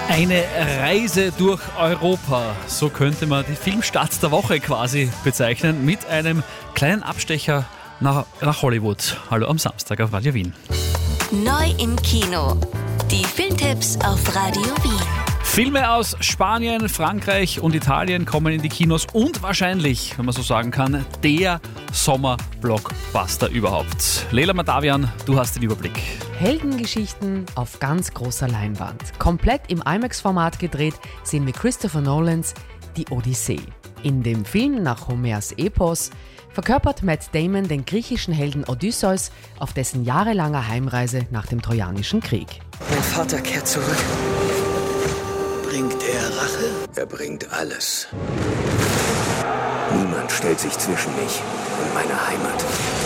Eine Reise durch Europa, so könnte man die Filmstarts der Woche quasi bezeichnen, mit einem kleinen Abstecher nach Hollywood. Hallo am Samstag auf Radio Wien. Neu im Kino. Die Filmtipps auf Radio Wien. Filme aus Spanien, Frankreich und Italien kommen in die Kinos und wahrscheinlich, wenn man so sagen kann, der Sommerblockbuster überhaupt. Leila Madavian, du hast den Überblick. Heldengeschichten auf ganz großer Leinwand. Komplett im IMAX-Format gedreht sehen wir Christopher Nolans Die Odyssee. In dem Film nach Homers Epos verkörpert Matt Damon den griechischen Helden Odysseus auf dessen jahrelanger Heimreise nach dem Trojanischen Krieg. Mein Vater kehrt zurück. Bringt er Rache? Er bringt alles. Niemand stellt sich zwischen mich und meine Heimat.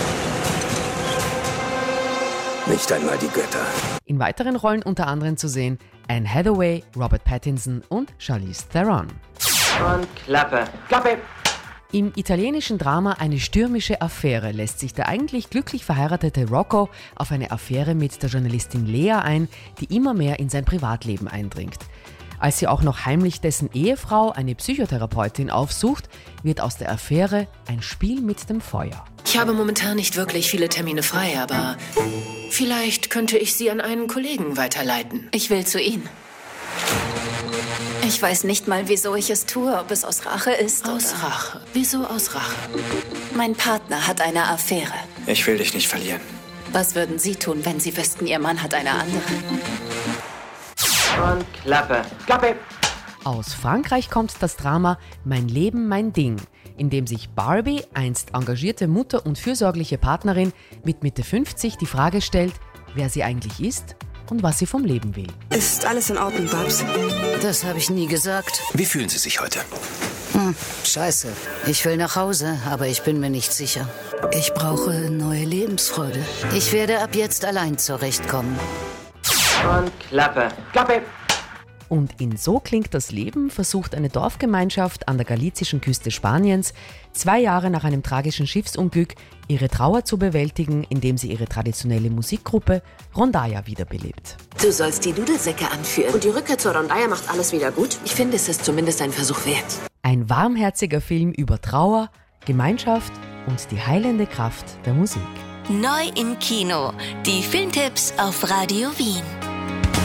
Nicht einmal die Götter. In weiteren Rollen unter anderem zu sehen Anne Hathaway, Robert Pattinson und Charlize Theron. Und Klappe. Klappe! Im italienischen Drama Eine stürmische Affäre lässt sich der eigentlich glücklich verheiratete Rocco auf eine Affäre mit der Journalistin Lea ein, die immer mehr in sein Privatleben eindringt. Als sie auch noch heimlich dessen Ehefrau, eine Psychotherapeutin, aufsucht, wird aus der Affäre ein Spiel mit dem Feuer. Ich habe momentan nicht wirklich viele Termine frei, aber vielleicht könnte ich Sie an einen Kollegen weiterleiten. Ich will zu Ihnen. Ich weiß nicht mal, wieso ich es tue, ob es aus Rache ist Aus oder... Rache. Wieso aus Rache? Mein Partner hat eine Affäre. Ich will dich nicht verlieren. Was würden Sie tun, wenn Sie wüssten, Ihr Mann hat eine andere? Und Klappe. Klappe! Aus Frankreich kommt das Drama Mein Leben, mein Ding, in dem sich Barbie, einst engagierte Mutter und fürsorgliche Partnerin, mit Mitte 50 die Frage stellt, wer sie eigentlich ist und was sie vom Leben will. Ist alles in Ordnung, Babs? Das habe ich nie gesagt. Wie fühlen Sie sich heute? Scheiße. Ich will nach Hause, aber ich bin mir nicht sicher. Ich brauche neue Lebensfreude. Ich werde ab jetzt allein zurechtkommen. Und Klappe. Klappe! Und in So klingt das Leben versucht eine Dorfgemeinschaft an der galizischen Küste Spaniens 2 Jahre nach einem tragischen Schiffsunglück ihre Trauer zu bewältigen, indem sie ihre traditionelle Musikgruppe Rondalla wiederbelebt. Du sollst die Dudelsäcke anführen. Und die Rückkehr zur Rondalla macht alles wieder gut? Ich finde, es ist zumindest ein Versuch wert. Ein warmherziger Film über Trauer, Gemeinschaft und die heilende Kraft der Musik. Neu im Kino. Die Filmtipps auf Radio Wien.